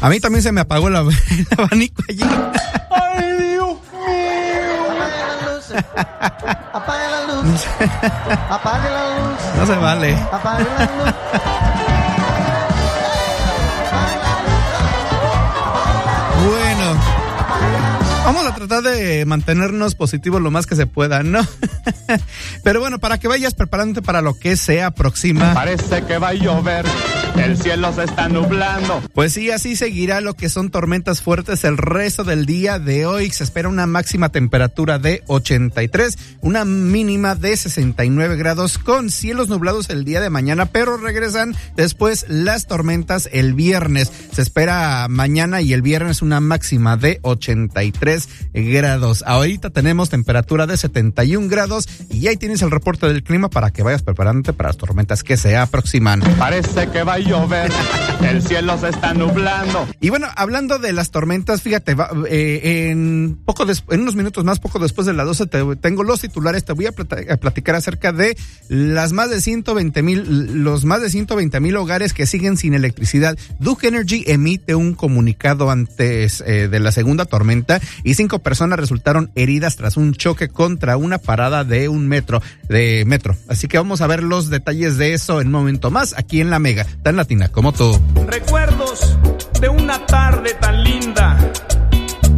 A mí también se me apagó el abanico allí. ¡Ay, Dios mío! Apague la luz. Apague la luz. No se vale. Apague la luz. Bueno, vamos a tratar de mantenernos positivos lo más que se pueda, ¿no? Pero bueno, para que vayas preparándote para lo que se aproxima. Parece que va a llover, el cielo se está nublando. Pues sí, así seguirá lo que son tormentas fuertes el resto del día de hoy. Se espera una máxima temperatura de 83, una mínima de 69 grados con cielos nublados el día de mañana, pero regresan después las tormentas el viernes. Se espera mañana y el viernes una máxima de 83 grados. Ahorita tenemos temperatura de 71 grados y ahí tienes el reporte del clima para que vayas preparándote para las tormentas que se aproximan. Parece que va a llover, el cielo se está nublando. Y bueno, hablando de las tormentas, fíjate, en unos minutos más, poco después de las 12, tengo los titulares. Te voy a platicar acerca de los más de 120,000 hogares que siguen sin electricidad. Duke Energy emite un comunicado antes de la segunda tormenta y 5 personas resultaron heridas tras un choque contra una parada de un metro. Así que vamos a ver los detalles de eso en un momento más aquí en La Mega, tan latina como tú. Recuerdos de una tarde tan linda,